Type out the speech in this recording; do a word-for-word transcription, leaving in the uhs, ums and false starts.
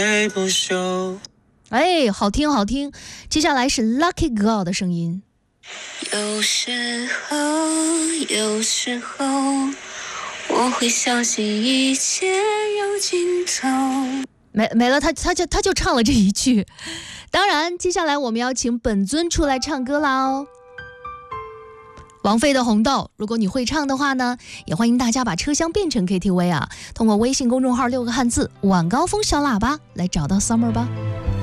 不休。 哎，好听好听。接下来是 Lucky Girl 的声音。 有时候，有时候，我会相信一切有尽头。 没没了，他他就他就唱了这一句。当然，接下来我们要请本尊出来唱歌啦哦。王菲的《红豆》，如果你会唱的话呢，也欢迎大家把车厢变成 K T V 啊，通过微信公众号六个汉字晚高峰小喇叭来找到 Summer 吧。